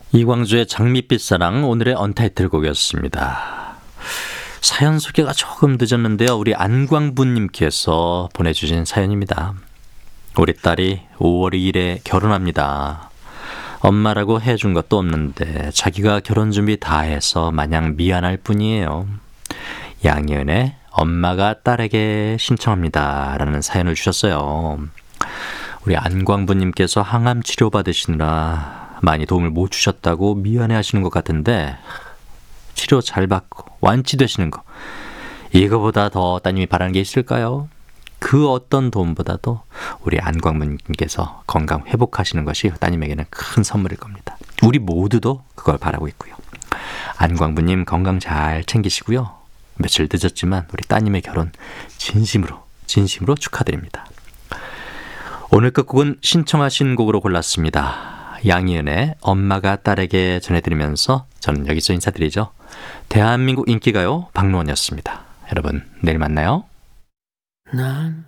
이광주의 장밋빛 사랑, 오늘의 언타이틀곡이었습니다. 사연 소개가 조금 늦었는데요. 우리 안광부님께서 보내주신 사연입니다. 우리 딸이 5월 2일에 결혼합니다. 엄마라고 해준 것도 없는데 자기가 결혼 준비 다 해서 마냥 미안할 뿐이에요. 양희은의 엄마가 딸에게 신청합니다 라는 사연을 주셨어요. 우리 안광부님께서 항암 치료 받으시느라 많이 도움을 못 주셨다고 미안해 하시는 것 같은데, 치료 잘 받고 완치되시는 거, 이거보다 더 따님이 바라는 게 있을까요? 그 어떤 도움보다도 우리 안광부님께서 건강 회복하시는 것이 따님에게는 큰 선물일 겁니다. 우리 모두도 그걸 바라고 있고요. 안광부님 건강 잘 챙기시고요. 며칠 늦었지만 우리 따님의 결혼 진심으로 축하드립니다. 오늘 끝곡은 신청하신 곡으로 골랐습니다. 양희은의 엄마가 딸에게 전해드리면서 저는 여기서 인사드리죠. 대한민국 인기가요 박노원이었습니다. 여러분, 내일 만나요.